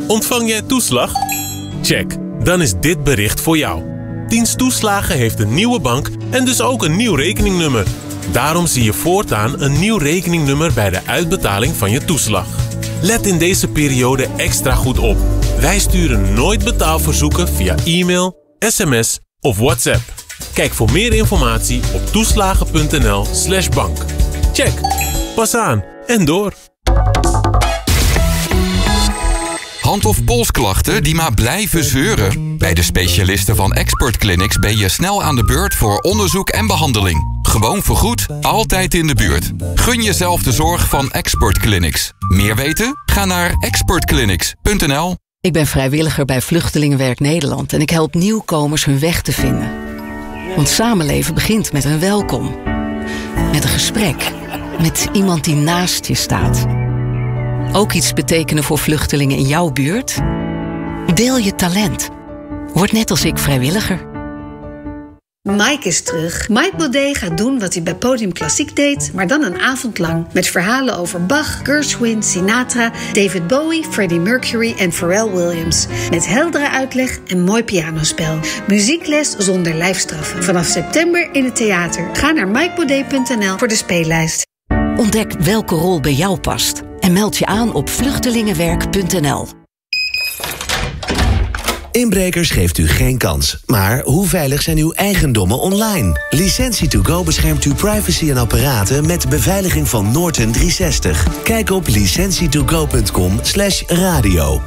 Ontvang jij toeslag? Check, dan is dit bericht voor jou. Dienst Toeslagen heeft een nieuwe bank en dus ook een nieuw rekeningnummer. Daarom zie je voortaan een nieuw rekeningnummer bij de uitbetaling van je toeslag. Let in deze periode extra goed op. Wij sturen nooit betaalverzoeken via e-mail, sms of WhatsApp. Kijk voor meer informatie op toeslagen.nl/bank. Check, pas aan en door. Hand- of polsklachten die maar blijven zeuren? Bij de specialisten van Expert Clinics ben je snel aan de beurt voor onderzoek en behandeling. Gewoon vergoed, altijd in de buurt. Gun jezelf de zorg van Expert Clinics. Meer weten? Ga naar expertclinics.nl. Ik ben vrijwilliger bij Vluchtelingenwerk Nederland en ik help nieuwkomers hun weg te vinden. Want samenleven begint met een welkom. Met een gesprek. Met iemand die naast je staat. Ook iets betekenen voor vluchtelingen in jouw buurt? Deel je talent. Word net als ik vrijwilliger. Mike is terug. Mike Baudet gaat doen wat hij bij Podium Klassiek deed, maar dan een avond lang. Met verhalen over Bach, Gershwin, Sinatra, David Bowie, Freddie Mercury en Pharrell Williams. Met heldere uitleg en mooi pianospel. Muziekles zonder lijfstraffen. Vanaf september in het theater. Ga naar mikebaudet.nl voor de speellijst. Ontdek welke rol bij jou past. En meld je aan op vluchtelingenwerk.nl. Inbrekers geeft u geen kans. Maar hoe veilig zijn uw eigendommen online? Licentie2Go beschermt uw privacy en apparaten met beveiliging van Norton 360. Kijk op licentie2go.com/radio.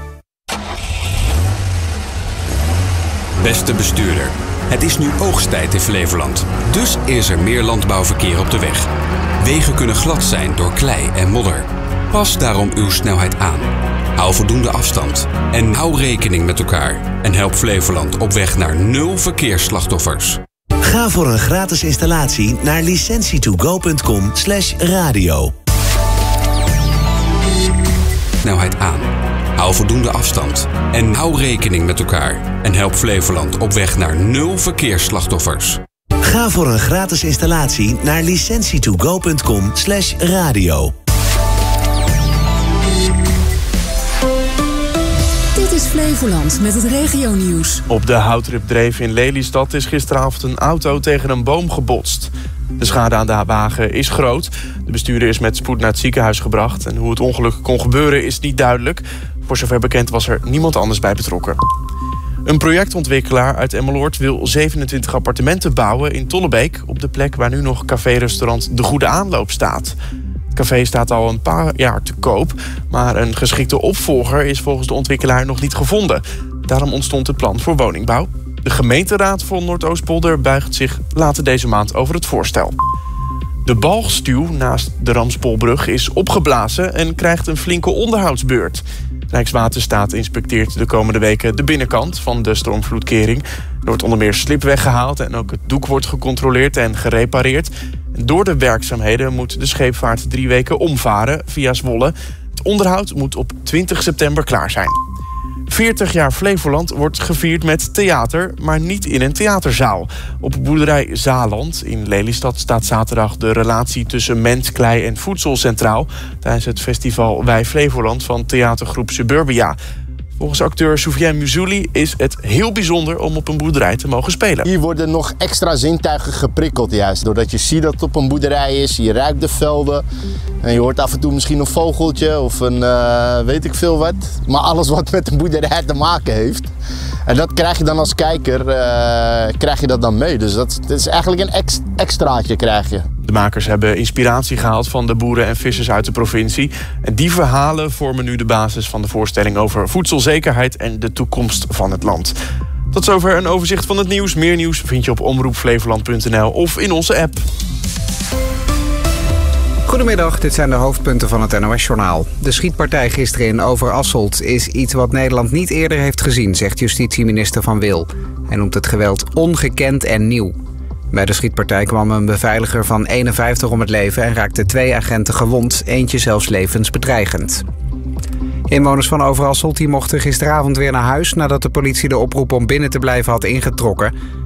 Beste bestuurder, het is nu oogsttijd in Flevoland. Dus is er meer landbouwverkeer op de weg. Wegen kunnen glad zijn door klei en modder. Pas daarom uw snelheid aan. Hou voldoende afstand. En hou rekening met elkaar. En help Flevoland op weg naar 0 verkeersslachtoffers. Ga voor een gratis installatie naar licentie2go.com/radio. Snelheid aan. Hou voldoende afstand. En hou rekening met elkaar. En help Flevoland op weg naar 0 verkeersslachtoffers. Ga voor een gratis installatie naar licentie2go.com/radio. Dit is Flevoland met het regionieuws. Op de Houtrupdreef in Lelystad is gisteravond een auto tegen een boom gebotst. De schade aan de wagen is groot. De bestuurder is met spoed naar het ziekenhuis gebracht. En hoe het ongeluk kon gebeuren is niet duidelijk. Voor zover bekend was er niemand anders bij betrokken. Een projectontwikkelaar uit Emmeloord wil 27 appartementen bouwen in Tollebeek, op de plek waar nu nog café-restaurant De Goede Aanloop staat. Het café staat al een paar jaar te koop, maar een geschikte opvolger is volgens de ontwikkelaar nog niet gevonden. Daarom ontstond het plan voor woningbouw. De gemeenteraad van Noordoostpolder buigt zich later deze maand over het voorstel. De Balgstuw naast de Ramspolbrug is opgeblazen en krijgt een flinke onderhoudsbeurt. Rijkswaterstaat inspecteert de komende weken de binnenkant van de stormvloedkering. Er wordt onder meer slip weggehaald en ook het doek wordt gecontroleerd en gerepareerd. En door de werkzaamheden moet de scheepvaart 3 weken omvaren via Zwolle. Het onderhoud moet op 20 september klaar zijn. 40 jaar Flevoland wordt gevierd met theater, maar niet in een theaterzaal. Op boerderij Zaland in Lelystad staat zaterdag de relatie tussen mens, klei en voedsel centraal tijdens het festival Wij Flevoland van theatergroep Suburbia. Volgens acteur Soufiane Muzouli is het heel bijzonder om op een boerderij te mogen spelen. Hier worden nog extra zintuigen geprikkeld juist. Doordat je ziet dat het op een boerderij is, je ruikt de velden. En je hoort af en toe misschien een vogeltje of een weet ik veel wat. Maar alles wat met een boerderij te maken heeft. En dat krijg je dan als kijker krijg je dat dan mee. Dus dat is eigenlijk een extraatje krijg je. De makers hebben inspiratie gehaald van de boeren en vissers uit de provincie. En die verhalen vormen nu de basis van de voorstelling over voedselzekerheid en de toekomst van het land. Tot zover een overzicht van het nieuws. Meer nieuws vind je op omroepflevoland.nl of in onze app. Goedemiddag, dit zijn de hoofdpunten van het NOS-journaal. De schietpartij gisteren in Overasselt is iets wat Nederland niet eerder heeft gezien, zegt justitieminister Van Wil. Hij noemt het geweld ongekend en nieuw. Bij de schietpartij kwam een beveiliger van 51 om het leven en raakten 2 agenten gewond, eentje zelfs levensbedreigend. Inwoners van Overasselt mochten gisteravond weer naar huis nadat de politie de oproep om binnen te blijven had ingetrokken.